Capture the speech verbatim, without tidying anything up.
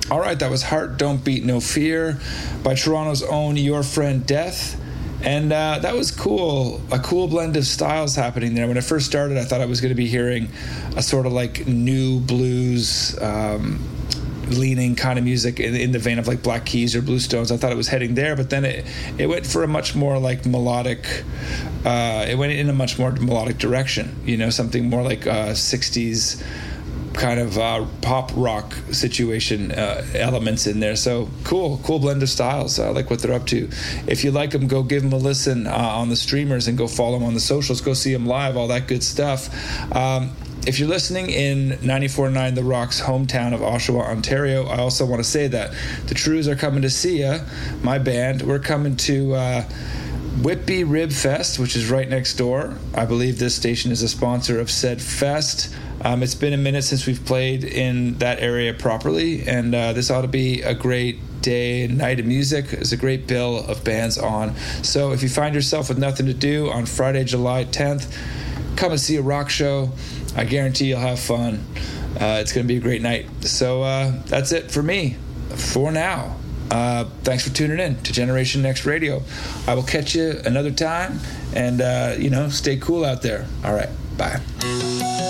all right, that was Heart Don't Beat No Fear by Toronto's own Your Friend Death. And uh, that was cool, a cool blend of styles happening there. When it first started, I thought I was going to be hearing a sort of like new blues um, leaning kind of music in, in the vein of like Black Keys or Bluestones. I thought it was heading there, but then it, it went for a much more like melodic, uh, it went in a much more melodic direction, you know, something more like uh, sixties kind of uh, pop rock situation uh, elements in there. So cool, cool blend of styles. I like what they're up to. If you like them, go give them a listen uh, on the streamers and go follow them on the socials. Go see them live, all that good stuff. Um, if you're listening in ninety-four point nine The Rock's hometown of Oshawa, Ontario, I also want to say that the Trews are coming to see ya, my band. We're coming to uh, Whitby Rib Fest, which is right next door. I believe this station is a sponsor of said fest. Um, it's been a minute since we've played in that area properly, and uh, this ought to be a great day and night of music. There's a great bill of bands on. So if you find yourself with nothing to do on Friday, July tenth, come and see a rock show. I guarantee you'll have fun. Uh, it's going to be a great night. So uh, that's it for me for now. Uh, thanks for tuning in to Generation Next Radio. I will catch you another time, and, uh, you know, stay cool out there. All right, bye.